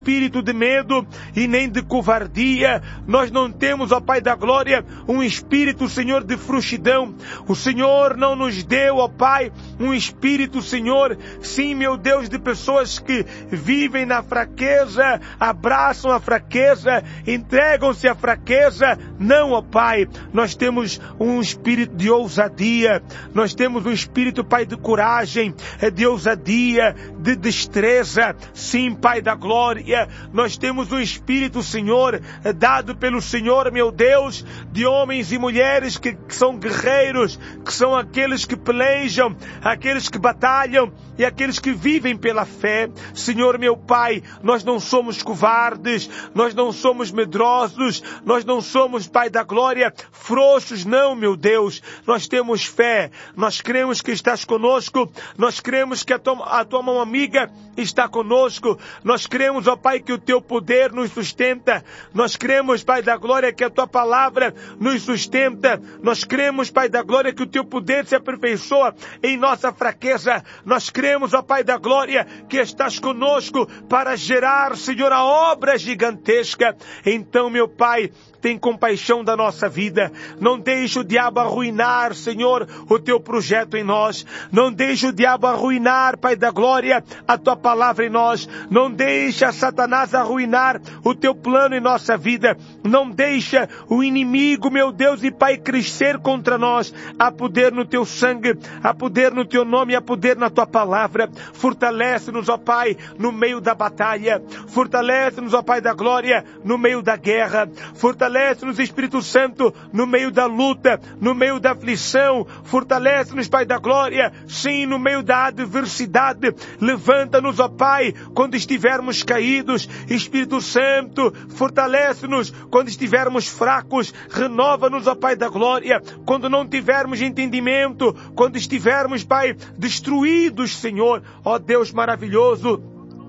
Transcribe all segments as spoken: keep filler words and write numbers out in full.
espírito de medo e nem de covardia. Nós não temos, ó Pai da Glória, um espírito, Senhor, de frouxidão. O Senhor não nos deu, ó Pai, um espírito, Senhor, sim, meu Deus, de pessoas que vivem na fraqueza, abraçam a fraqueza, entregam-se à fraqueza. Não, ó Pai, nós temos um espírito de ousadia. Nós temos um espírito, Pai, de coragem, de ousadia, de destreza. Sim, Pai da Glória. Nós temos um espírito, Senhor, dado pelo Senhor, meu Deus, de homens e mulheres que, que são guerreiros, que são aqueles que pelejam, aqueles que batalham e aqueles que vivem pela fé. Senhor, meu Pai, nós não somos covardes, nós não somos medrosos, nós não somos, Pai da Glória, frouxos, não, meu Deus. Nós temos fé, nós cremos que estás conosco, nós cremos que a tua, a tua mão amiga está conosco, nós cremos, ó Pai, que o teu poder nos sustenta. Nós cremos, Pai da Glória, que a tua palavra nos sustenta. Nós cremos, Pai da Glória, que o teu poder se aperfeiçoa em nossa fraqueza. Nós cremos, ó Pai da Glória, que estás conosco para gerar, Senhor, a obra gigantesca. Então, meu Pai, tem compaixão da nossa vida. Não deixe o diabo arruinar, Senhor, o teu projeto em nós. Não deixe o diabo arruinar, Pai da Glória, a tua palavra em nós. Não deixe Satanás arruinar o teu plano em nossa vida. Não deixa o inimigo, meu Deus e Pai, crescer contra nós. Há poder no teu sangue, há poder no teu nome, há poder na tua palavra. Fortalece-nos, ó Pai, no meio da batalha. Fortalece-nos, ó Pai da Glória, no meio da guerra. Fortalece-nos, Espírito Santo, no meio da luta, no meio da aflição. Fortalece-nos, Pai da Glória, sim, no meio da adversidade. Levanta-nos, ó Pai, quando estivermos caídos. Espírito Santo, fortalece-nos quando estivermos fracos. Renova-nos, ó Pai da Glória, quando não tivermos entendimento, quando estivermos, Pai, destruídos, Senhor. Ó Deus maravilhoso,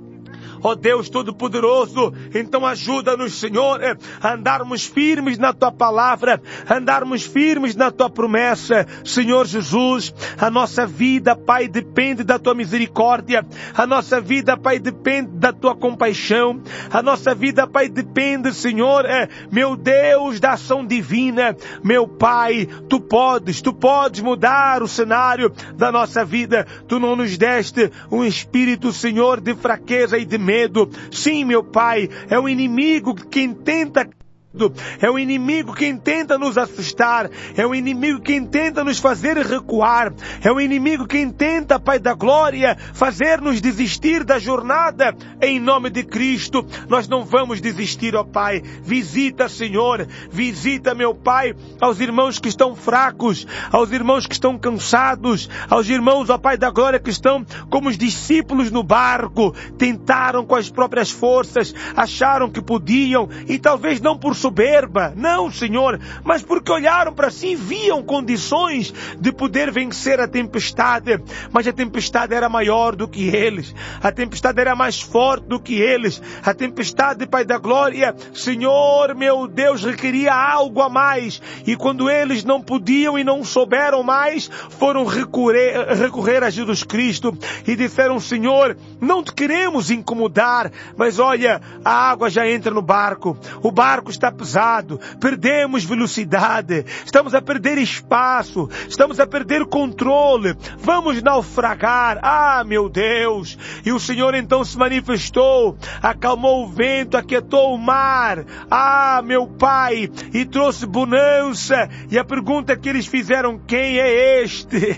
ó Deus Todo-Poderoso, então ajuda-nos, Senhor, a andarmos firmes na Tua palavra, andarmos firmes na Tua promessa. Senhor Jesus, a nossa vida, Pai, depende da Tua misericórdia, a nossa vida, Pai, depende da Tua compaixão, a nossa vida, Pai, depende, Senhor, é, meu Deus, da ação divina. Meu Pai, Tu podes, Tu podes mudar o cenário da nossa vida. Tu não nos deste um espírito, Senhor, de fraqueza e de medo. Medo. Sim, meu Pai, é o inimigo quem tenta, é o inimigo quem tenta nos assustar, é o inimigo quem tenta nos fazer recuar, é o inimigo quem tenta, Pai da Glória, fazer-nos desistir da jornada. Em nome de Cristo, nós não vamos desistir, ó Pai. Visita, Senhor, visita, meu Pai, aos irmãos que estão fracos, aos irmãos que estão cansados, aos irmãos, ó Pai da Glória, que estão como os discípulos no barco, tentaram com as próprias forças, acharam que podiam, e talvez não por soberba, não, Senhor, mas porque olharam para si e viam condições de poder vencer a tempestade, mas a tempestade era maior do que eles, a tempestade era mais forte do que eles, a tempestade, Pai da Glória, Senhor, meu Deus, requeria algo a mais, e quando eles não podiam e não souberam mais, foram recorrer, recorrer a Jesus Cristo e disseram: Senhor, não te queremos incomodar, mas olha, a água já entra no barco, o barco está pesado, perdemos velocidade, estamos a perder espaço, estamos a perder controle, vamos naufragar. Ah, meu Deus! E o Senhor então se manifestou, acalmou o vento, aquietou o mar. Ah, meu Pai! E trouxe bonança. E a pergunta que eles fizeram: quem é este?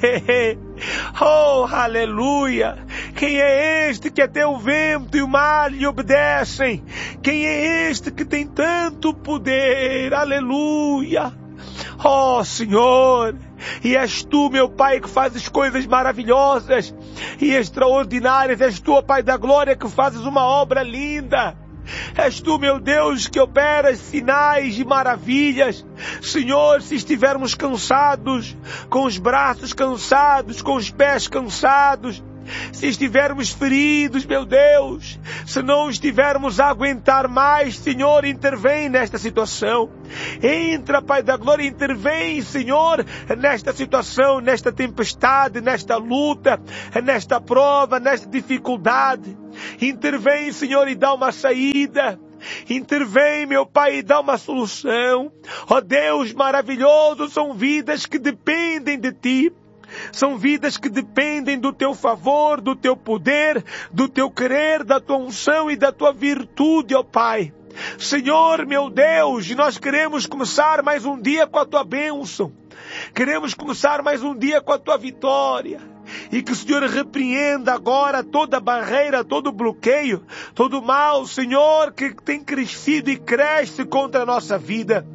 Oh, aleluia! Quem é este que até o vento e o mar lhe obedecem? Quem é este que tem tanto poder? Aleluia! Oh, Senhor! E és Tu, meu Pai, que fazes coisas maravilhosas e extraordinárias. És Tu, Pai da Glória, que fazes uma obra linda. És Tu, meu Deus, que operas sinais e maravilhas. Senhor, se estivermos cansados, com os braços cansados, com os pés cansados, Se estivermos feridos, meu Deus, se não estivermos a aguentar mais, Senhor, intervém nesta situação. Entra, Pai da glória, intervém, Senhor, nesta situação, nesta tempestade, nesta luta, nesta prova, nesta dificuldade. Intervém, Senhor, e dá uma saída. Intervém, meu Pai, e dá uma solução. Ó Deus maravilhoso, são vidas que dependem de Ti. São vidas que dependem do Teu favor, do Teu poder, do Teu querer, da Tua unção e da Tua virtude, ó Pai. Senhor, meu Deus, nós queremos começar mais um dia com a Tua bênção. Queremos começar mais um dia com a Tua vitória. E que o Senhor repreenda agora toda barreira, todo bloqueio, todo mal, Senhor, que tem crescido e cresce contra a nossa vida.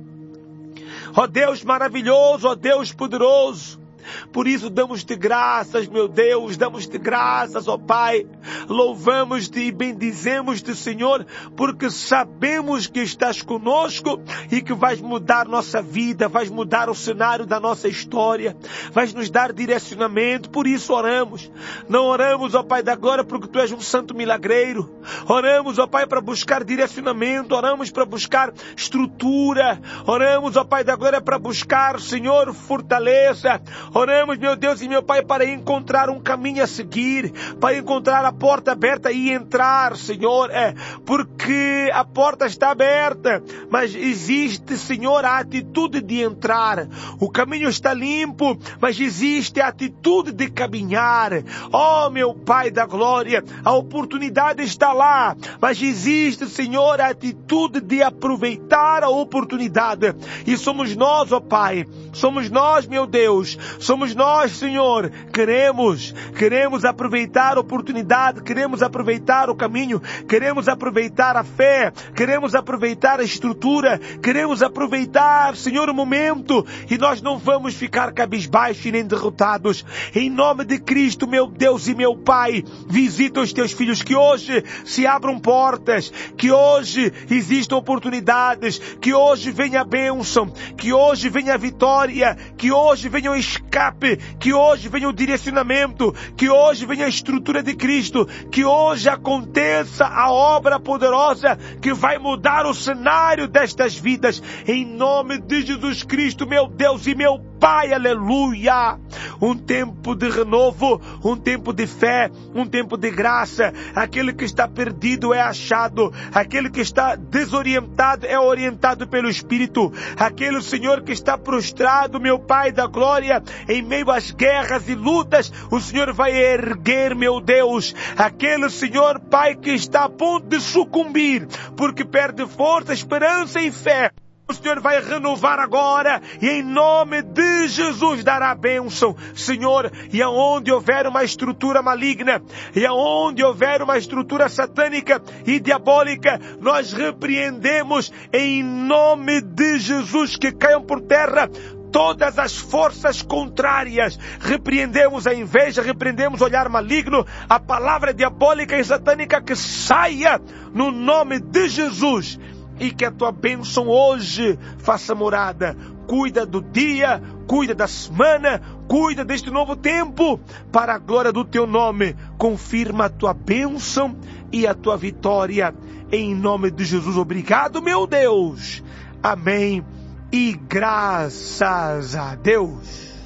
Ó Deus maravilhoso, ó Deus poderoso. Por isso damos-te graças, meu Deus, damos-te graças, ó Pai. Louvamos-te e bendizemos-te, Senhor, porque sabemos que estás conosco e que vais mudar nossa vida, vais mudar o cenário da nossa história, vais nos dar direcionamento. Por isso oramos. Não oramos, ó Pai da glória, porque Tu és um santo milagreiro. Oramos, ó Pai, para buscar direcionamento, oramos para buscar estrutura, oramos, ó Pai da glória, para buscar, Senhor, fortaleza. Oramos, meu Deus e meu Pai, para encontrar um caminho a seguir, para encontrar a porta aberta e entrar, Senhor, é, porque a porta está aberta, mas existe, Senhor, a atitude de entrar. O caminho está limpo, mas existe a atitude de caminhar. Oh, meu Pai da glória, a oportunidade está lá, mas existe, Senhor, a atitude de aproveitar a oportunidade. E somos nós, ó Pai, somos nós, meu Deus, somos nós, Senhor, queremos, queremos aproveitar a oportunidade, queremos aproveitar o caminho, queremos aproveitar a fé, queremos aproveitar a estrutura, queremos aproveitar, Senhor, o momento, e nós não vamos ficar cabisbaixos e nem derrotados. Em nome de Cristo, meu Deus e meu Pai, visita os Teus filhos, que hoje se abram portas, que hoje existam oportunidades, que hoje venha a bênção, que hoje venha a vitória, que hoje venha o escape, que hoje venha o direcionamento, que hoje venha a estrutura de Cristo, que hoje aconteça a obra poderosa que vai mudar o cenário destas vidas, em nome de Jesus Cristo, meu Deus e meu Pai, aleluia. Um tempo de renovo, um tempo de fé, um tempo de graça. Aquele que está perdido é achado, aquele que está desorientado é orientado pelo Espírito, aquele Senhor que está prostrado, meu Pai da glória, em meio às guerras e lutas, o Senhor vai erguer, meu Deus, aquele Senhor, Pai, que está a ponto de sucumbir, porque perde força, esperança e fé. O Senhor vai renovar agora e em nome de Jesus dará a bênção, Senhor. E aonde houver uma estrutura maligna, e aonde houver uma estrutura satânica e diabólica, nós repreendemos em nome de Jesus que caiam por terra todas as forças contrárias. Repreendemos a inveja, repreendemos o olhar maligno, a palavra diabólica e satânica que saia no nome de Jesus. E que a Tua bênção hoje faça morada. Cuida do dia, cuida da semana, cuida deste novo tempo. Para a glória do Teu nome, confirma a Tua bênção e a Tua vitória. Em nome de Jesus, obrigado, meu Deus. Amém. E graças a Deus.